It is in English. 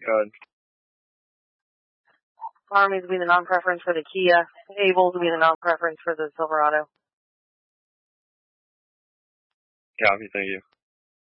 Go ahead. Armies will be the non-preference for the Kia. Ables will be the non-preference for the Silverado. Copy, thank you.